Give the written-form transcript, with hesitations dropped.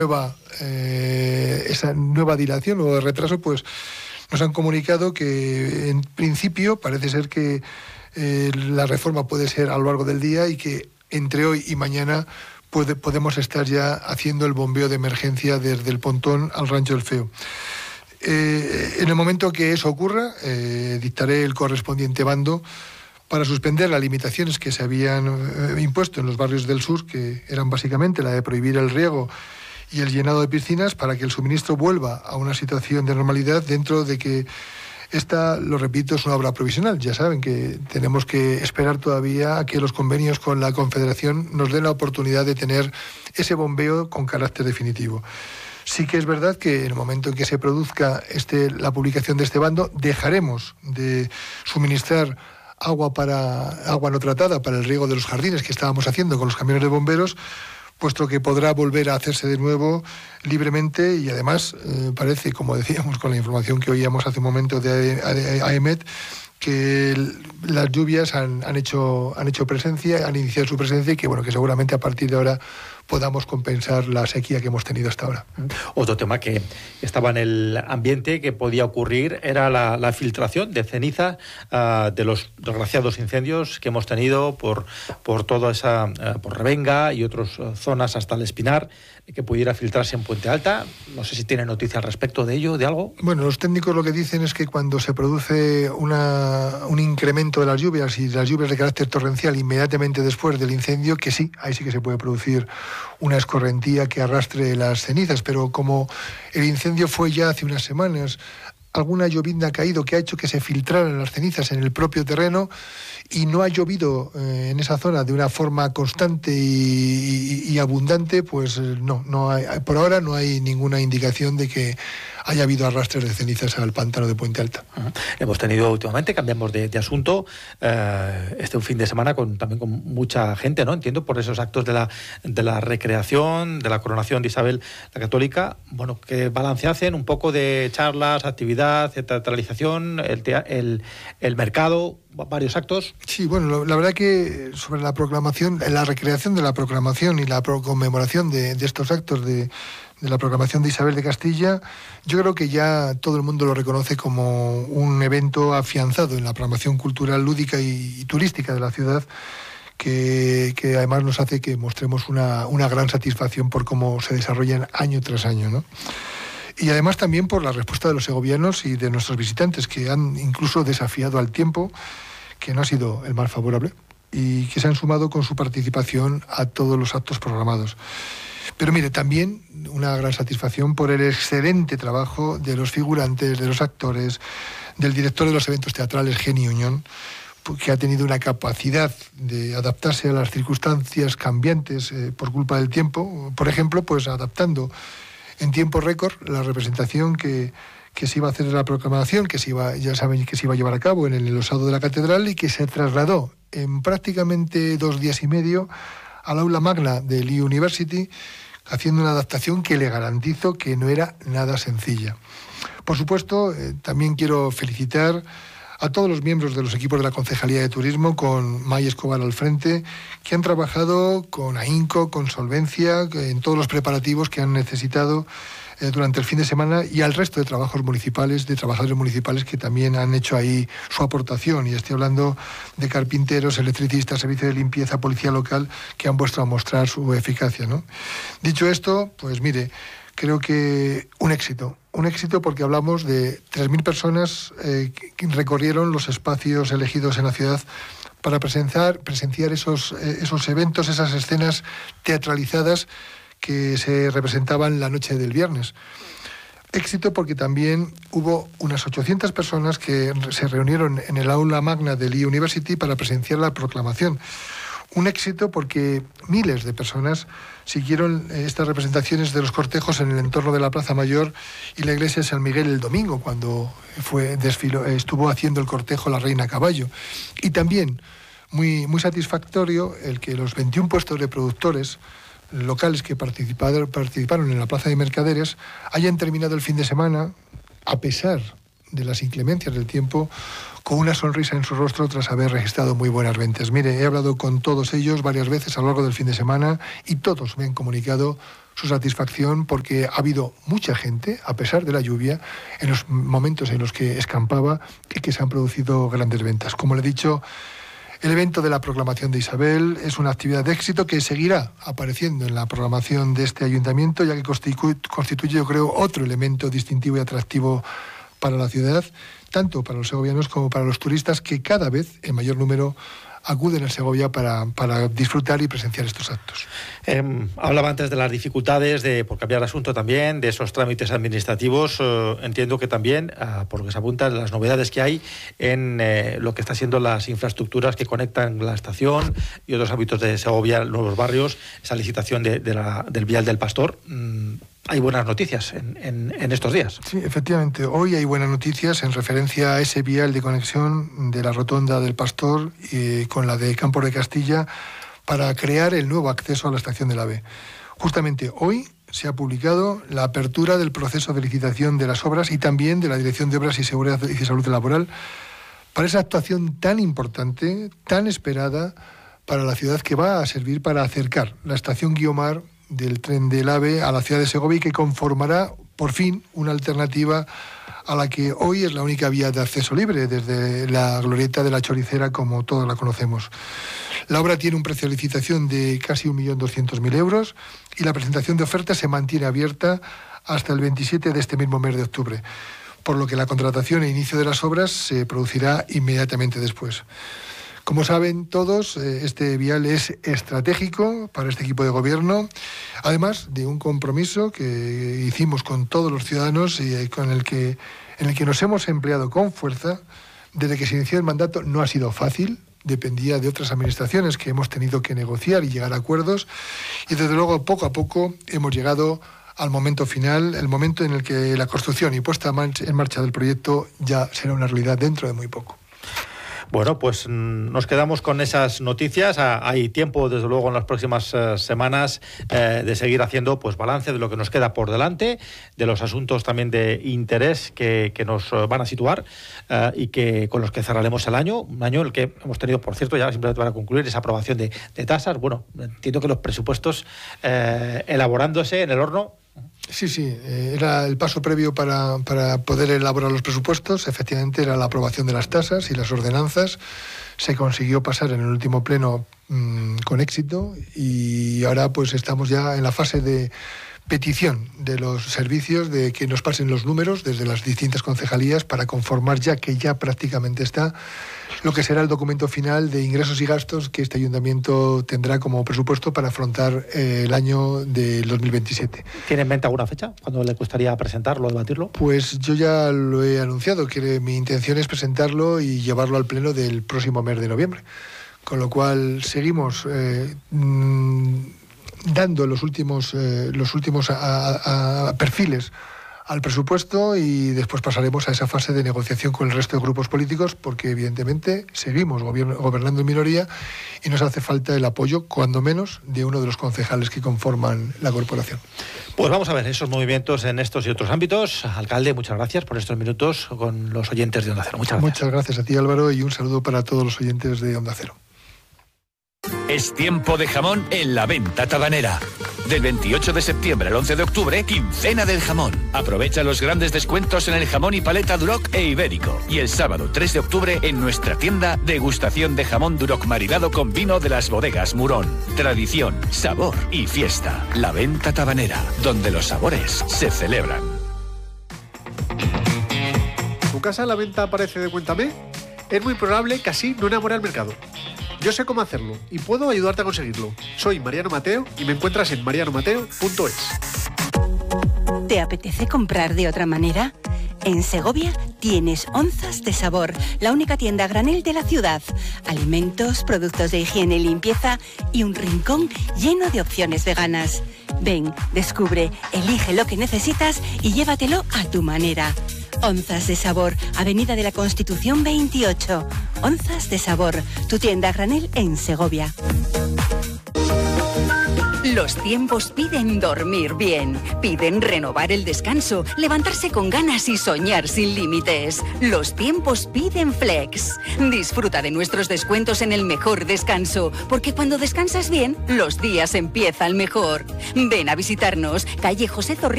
esa nueva dilación o retraso, pues nos han comunicado que en principio parece ser que la reforma puede ser a lo largo del día y que entre hoy y mañana podemos estar ya haciendo el bombeo de emergencia desde el Pontón al Rancho del Feo. En el momento que eso ocurra, dictaré el correspondiente bando para suspender las limitaciones que se habían impuesto en los barrios del sur, que eran básicamente la de prohibir el riego y el llenado de piscinas, para que el suministro vuelva a una situación de normalidad dentro de que esta, lo repito, es una obra provisional. Ya saben que tenemos que esperar todavía a que los convenios con la Confederación nos den la oportunidad de tener ese bombeo con carácter definitivo. Sí que es verdad que en el momento en que se produzca la publicación de este bando, dejaremos de suministrar agua no tratada para el riego de los jardines que estábamos haciendo con los camiones de bomberos, puesto que podrá volver a hacerse de nuevo libremente y además parece, como decíamos con la información que oíamos hace un momento de AEMET, que las lluvias han hecho presencia, han iniciado su presencia y que bueno, que seguramente a partir de ahora podamos compensar la sequía que hemos tenido hasta ahora. Otro tema que estaba en el ambiente que podía ocurrir era la filtración de ceniza de los desgraciados incendios que hemos tenido por toda esa, por Revenga y otras zonas hasta el Espinar, que pudiera filtrarse en Puente Alta. No sé si tiene noticia al respecto de ello, de algo. Bueno, los técnicos lo que dicen es que cuando se produce un incremento de las lluvias y las lluvias de carácter torrencial inmediatamente después del incendio, que sí, ahí sí que se puede producir una escorrentía que arrastre las cenizas, pero como el incendio fue ya hace unas semanas, alguna llovizna ha caído que ha hecho que se filtraran las cenizas en el propio terreno y no ha llovido en esa zona de una forma constante y abundante, pues no hay, por ahora no hay ninguna indicación de que haya habido arrastres de cenizas al pantano de Puente Alta. Hemos tenido últimamente, cambiamos de asunto, un fin de semana también con mucha gente, ¿no? Entiendo, por esos actos de la recreación, de la coronación de Isabel la Católica, bueno, que balance hacen un poco de charlas, actividad, teatralización, el mercado, varios actos. Sí, bueno, la verdad que sobre la proclamación, la recreación de la proclamación y la conmemoración de estos actos de la proclamación de Isabel de Castilla, yo creo que ya todo el mundo lo reconoce como un evento afianzado en la programación cultural, lúdica y turística de la ciudad, que además nos hace que mostremos una gran satisfacción por cómo se desarrollan año tras año, ¿no? Y además también por la respuesta de los segovianos y de nuestros visitantes, que han incluso desafiado al tiempo, que no ha sido el más favorable, y que se han sumado con su participación a todos los actos programados. Pero mire, también una gran satisfacción por el excelente trabajo de los figurantes, de los actores, del director de los eventos teatrales, Geni Uñón, que ha tenido una capacidad de adaptarse a las circunstancias cambiantes por culpa del tiempo. Por ejemplo, pues adaptando en tiempo récord la representación que se iba a hacer de la proclamación, ya saben que se iba a llevar a cabo en el osado de la catedral y que se trasladó en prácticamente 2 días y medio al aula magna de Lee University, haciendo una adaptación que le garantizo que no era nada sencilla. Por supuesto, también quiero felicitar a todos los miembros de los equipos de la Concejalía de Turismo, con May Escobar al frente, que han trabajado con ahínco, con solvencia, en todos los preparativos que han necesitado durante el fin de semana, y al resto de trabajadores municipales que también han hecho ahí su aportación. Y estoy hablando de carpinteros, electricistas, servicio de limpieza, policía local, que han vuelto a mostrar su eficacia, ¿no? Dicho esto, pues mire, creo que un éxito porque hablamos de 3.000 personas que recorrieron los espacios elegidos en la ciudad para presenciar esos eventos, esas escenas teatralizadas que se representaban la noche del viernes. Éxito porque también hubo unas 800 personas que se reunieron en el aula magna de Lee University para presenciar la proclamación. Un éxito porque miles de personas siguieron estas representaciones de los cortejos en el entorno de la Plaza Mayor y la iglesia de San Miguel el domingo, cuando estuvo haciendo el cortejo la Reina a caballo. Y también muy satisfactorio el que los 21 puestos de productores locales que participaron en la Plaza de Mercaderes hayan terminado el fin de semana, a pesar de las inclemencias del tiempo, con una sonrisa en su rostro tras haber registrado muy buenas ventas. Mire, he hablado con todos ellos varias veces a lo largo del fin de semana y todos me han comunicado su satisfacción porque ha habido mucha gente, a pesar de la lluvia, en los momentos en los que escampaba y que se han producido grandes ventas. Como le he dicho, el evento de la proclamación de Isabel es una actividad de éxito que seguirá apareciendo en la programación de este ayuntamiento, ya que constituye, yo creo, otro elemento distintivo y atractivo para la ciudad, tanto para los segovianos como para los turistas que cada vez en mayor número acuden a Segovia para disfrutar y presenciar estos actos. Hablaba antes de las dificultades, por cambiar de asunto también, de esos trámites administrativos. Entiendo que también, por lo que se apunta, las novedades que hay en lo que está siendo las infraestructuras que conectan la estación y otros ámbitos de Segovia, nuevos barrios, esa licitación del Vial del Pastor. Hay buenas noticias en estos días. Sí, efectivamente. Hoy hay buenas noticias en referencia a ese vial de conexión de la Rotonda del Pastor con la de Campos de Castilla para crear el nuevo acceso a la estación del AVE. Justamente hoy se ha publicado la apertura del proceso de licitación de las obras y también de la Dirección de Obras y Seguridad y Salud Laboral para esa actuación tan importante, tan esperada para la ciudad, que va a servir para acercar la estación Guiomar del tren del AVE a la ciudad de Segovia y que conformará por fin una alternativa a la que hoy es la única vía de acceso libre desde la glorieta de la Choricera, como todos la conocemos. La obra tiene un precio de licitación de casi 1.200.000 euros y la presentación de ofertas se mantiene abierta hasta el 27 de este mismo mes de octubre, por lo que la contratación e inicio de las obras se producirá inmediatamente después. Como saben todos, este vial es estratégico para este equipo de gobierno, además de un compromiso que hicimos con todos los ciudadanos y en el que nos hemos empleado con fuerza. Desde que se inició el mandato no ha sido fácil, dependía de otras administraciones que hemos tenido que negociar y llegar a acuerdos, y desde luego poco a poco hemos llegado al momento final, el momento en el que la construcción y puesta en marcha del proyecto ya será una realidad dentro de muy poco. Bueno, pues nos quedamos con esas noticias. Hay tiempo, desde luego, en las próximas semanas de seguir haciendo pues balance de lo que nos queda por delante, de los asuntos también de interés que nos van a situar y que con los que cerraremos el año. Un año en el que hemos tenido, por cierto, ya simplemente para concluir, esa aprobación de tasas. Bueno, entiendo que los presupuestos elaborándose en el horno. Sí, era el paso previo para poder elaborar los presupuestos. Efectivamente, era la aprobación de las tasas y las ordenanzas. Se consiguió pasar en el último pleno con éxito y ahora pues estamos ya en la fase de petición de los servicios de que nos pasen los números desde las distintas concejalías para conformar, ya que ya prácticamente está, lo que será el documento final de ingresos y gastos que este ayuntamiento tendrá como presupuesto para afrontar el año del 2027. ¿Tiene en mente alguna fecha? ¿Cuándo le gustaría presentarlo, debatirlo? Pues yo ya lo he anunciado, que mi intención es presentarlo y llevarlo al pleno del próximo mes de noviembre. Con lo cual seguimos dando los últimos perfiles al presupuesto y después pasaremos a esa fase de negociación con el resto de grupos políticos, porque evidentemente seguimos gobernando en minoría y nos hace falta el apoyo, cuando menos, de uno de los concejales que conforman la corporación. Pues vamos a ver esos movimientos en estos y otros ámbitos. Alcalde, muchas gracias por estos minutos con los oyentes de Onda Cero. Muchas gracias. Muchas gracias a ti, Álvaro, y un saludo para todos los oyentes de Onda Cero. Es tiempo de jamón en La Venta Tabanera. Del 28 de septiembre al 11 de octubre, quincena del jamón. Aprovecha los grandes descuentos en el jamón y paleta Duroc e Ibérico. Y el sábado 3 de octubre, en nuestra tienda, degustación de jamón Duroc maridado con vino de las bodegas Murón. Tradición, sabor y fiesta. La Venta Tabanera, donde los sabores se celebran. ¿Tu casa a la venta aparece de Cuéntame? Es muy probable que así no enamore al mercado. Yo sé cómo hacerlo y puedo ayudarte a conseguirlo. Soy Mariano Mateo y me encuentras en marianomateo.es. ¿Te apetece comprar de otra manera? En Segovia tienes Onzas de Sabor, la única tienda a granel de la ciudad. Alimentos, productos de higiene y limpieza y un rincón lleno de opciones veganas. Ven, descubre, elige lo que necesitas y llévatelo a tu manera. Onzas de Sabor, Avenida de la Constitución 28. Onzas de Sabor, tu tienda a granel en Segovia. Los tiempos piden dormir bien, piden renovar el descanso, levantarse con ganas y soñar sin límites. Los tiempos piden Flex. Disfruta de nuestros descuentos en el mejor descanso, porque cuando descansas bien, los días empiezan mejor. Ven a visitarnos, calle José Zorrilla